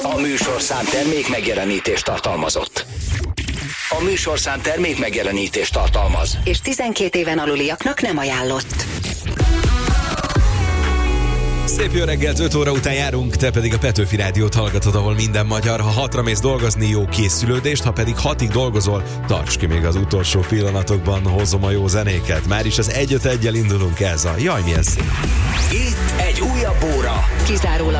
A műsorszám termék megjelenítést tartalmazott. A műsorszám termék megjelenítést tartalmaz. És 12 éven aluliaknak nem ajánlott. Szép jó reggelt, 5 óra után járunk, te pedig a Petőfi Rádiót hallgatod, ahol minden magyar. Ha 6-ra mész dolgozni, jó készülődést, ha pedig 6-ig dolgozol, tarts ki még az utolsó pillanatokban, hozom a jó zenéket. Már is az 1-5-1-jel indulunk, ez a Jaj, milyen szép. Itt egy újabb óra. Kizárólag